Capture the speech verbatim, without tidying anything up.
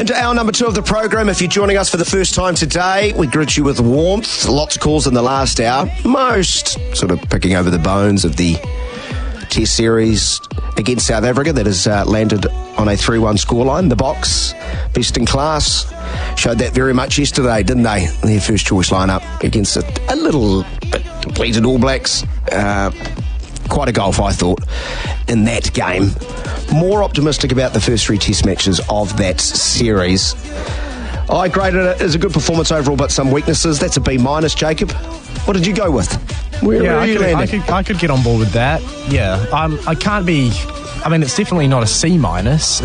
Into hour number two of the program. If you're joining us for the first time today, we greet you with warmth. Lots of calls in the last hour. Most sort of picking over the bones of the Test series against South Africa that has uh, landed on a three one scoreline. The Box, best in class, showed that very much yesterday, didn't they? Their first choice lineup against a, a little bit depleted All Blacks. Uh, quite a golf, I thought, in that game. More optimistic about the first three Test matches of that series. I graded it as a good performance overall, but some weaknesses. That's a B minus, Jacob. What did you go with? Where yeah, are I you could, landing? I could, I could get on board with that. Yeah, um, I can't be. I mean, it's definitely not a C minus.